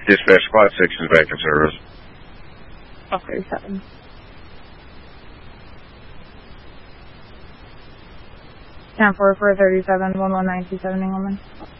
Dispatch Squad 6 is back in service. 37. Down 4437, 11927 Engelman.